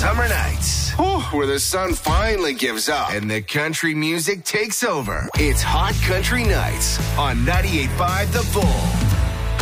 summer nights. Where the sun finally gives up and the country music takes over. It's Hot Country Nights on 98.5 The Bull.